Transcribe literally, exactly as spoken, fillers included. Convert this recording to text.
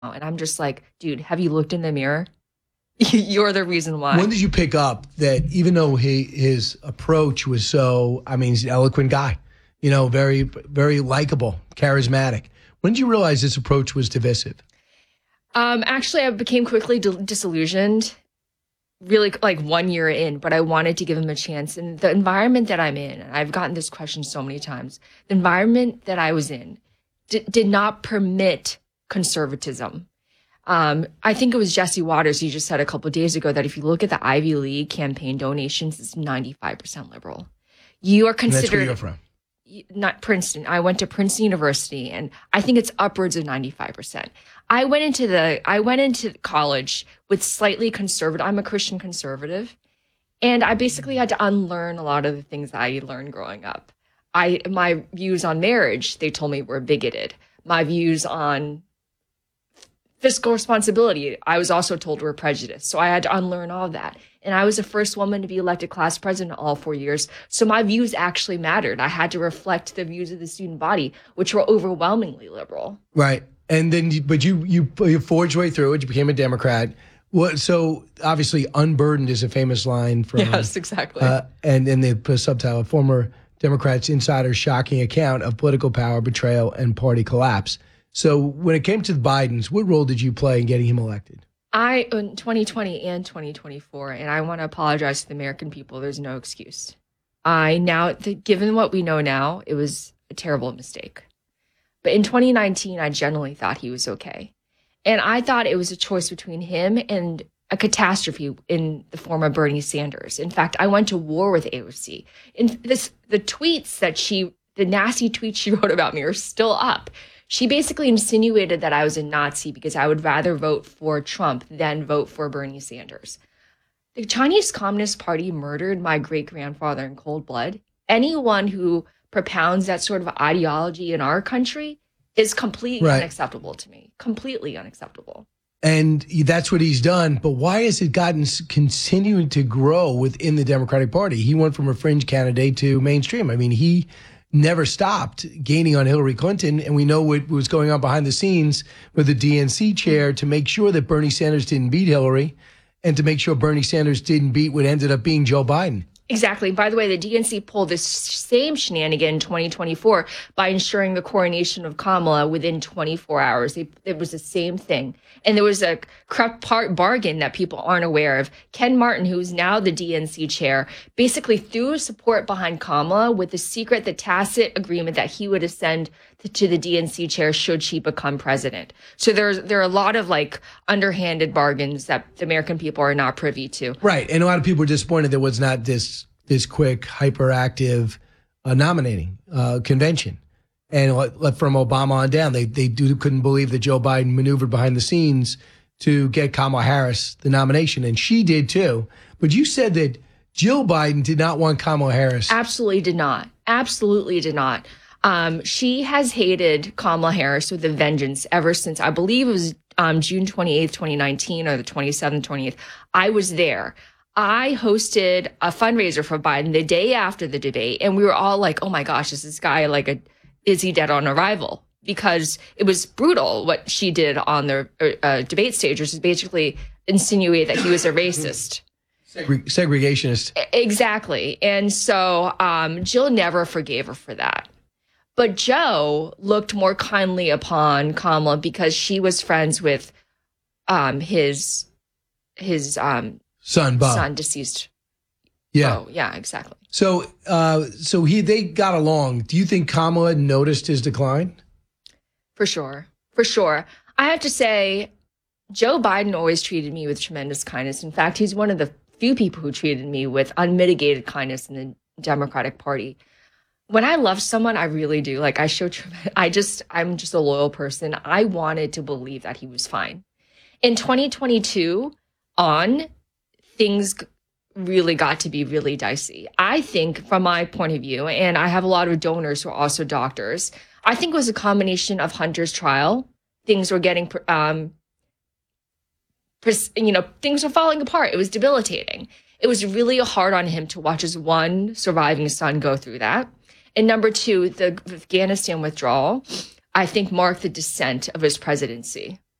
And I'm just like, dude, have you looked in the mirror? You're the reason why. When did you pick up that even though he, his approach was so, I mean, he's an eloquent guy, you know, very, very likable, charismatic. When did you realize this approach was divisive? Um, actually, I became quickly disillusioned, really like one year in, but I wanted to give him a chance. And the environment that I'm in, and I've gotten this question so many times, the environment that I was in d- did not permit conservatism. Um, I think it was Jesse Waters. He just said a couple of days ago that if you look at the Ivy League campaign donations, it's ninety-five percent liberal. You are considered. And that's where you're from. Not Princeton. I went to Princeton University, and I think it's upwards of ninety-five percent. I went into the. I went into college with slightly conservative. I'm a Christian conservative, and I basically had to unlearn a lot of the things that I learned growing up. I my views on marriage, they told me, were bigoted. My views on fiscal responsibility, I was also told were prejudiced. So I had to unlearn all of that. And I was the first woman to be elected class president all four years. So my views actually mattered. I had to reflect the views of the student body, which were overwhelmingly liberal. Right. And then, but you you, you forged your way through it. You became a Democrat. What? So obviously, unburdened is a famous line from. Yes, exactly. Uh, and and the subtitle, former Democrats insider's shocking account of political power, betrayal, and party collapse. So when it came to the Bidens, what role did you play in getting him elected? I, in twenty twenty and twenty twenty-four, and I want to apologize to the American people. There's no excuse. I now, given what we know now, it was a terrible mistake. But in twenty nineteen, I genuinely thought he was okay. And I thought it was a choice between him and a catastrophe in the form of Bernie Sanders. In fact, I went to war with A O C. In this, the tweets that she, the nasty tweets she wrote about me are still up. She basically insinuated that I was a Nazi because I would rather vote for Trump than vote for Bernie Sanders. The Chinese Communist Party murdered my great-grandfather in cold blood. Anyone who propounds that sort of ideology in our country is completely right. unacceptable to me. Completely unacceptable. And that's what he's done. But why has it gotten continuing to grow within the Democratic Party? He went from a fringe candidate to mainstream. I mean, he never stopped gaining on Hillary Clinton. And we know what was going on behind the scenes with the D N C chair to make sure that Bernie Sanders didn't beat Hillary and to make sure Bernie Sanders didn't beat what ended up being Joe Biden. Exactly. By the way, the D N C pulled this same shenanigan in twenty twenty-four by ensuring the coronation of Kamala within twenty-four hours. It, it was the same thing. And there was a corrupt part bargain that people aren't aware of. Ken Martin, who's now the D N C chair, basically threw support behind Kamala with the secret, the tacit agreement that he would ascend to, to the D N C chair should she become president. So there's there are a lot of like underhanded bargains that the American people are not privy to. Right. And a lot of people were disappointed there was not this this quick, hyperactive uh, nominating uh, convention. And from Obama on down, they they do, couldn't believe that Joe Biden maneuvered behind the scenes to get Kamala Harris the nomination. And she did too. But you said that Jill Biden did not want Kamala Harris. Absolutely did not. Absolutely did not. Um, she has hated Kamala Harris with a vengeance ever since, I believe it was um, June twenty-eighth, twenty nineteen, or the twenty-seventh, twenty-eighth. I was there. I hosted a fundraiser for Biden the day after the debate, and we were all like, oh my gosh, is this guy like a, is he dead on arrival? Because it was brutal what she did on the uh, debate stage, which is basically insinuate that he was a racist. Segre- segregationist. Exactly. And so um, Jill never forgave her for that. But Joe looked more kindly upon Kamala because she was friends with um, his his um, son, Bob. son, deceased. Yeah, oh, yeah, exactly. So, uh, so he they got along. Do you think Kamala noticed his decline? For sure, for sure. I have to say, Joe Biden always treated me with tremendous kindness. In fact, he's one of the few people who treated me with unmitigated kindness in the Democratic Party. When I love someone, I really do. Like I show, I just, I'm just a loyal person. I wanted to believe that he was fine. In twenty twenty-two, on things really got to be really dicey. I think from my point of view, and I have a lot of donors who are also doctors, I think it was a combination of Hunter's trial. Things were getting, um, you know, things were falling apart. It was debilitating. It was really hard on him to watch his one surviving son go through that. And number two, the Afghanistan withdrawal, I think marked the descent of his presidency.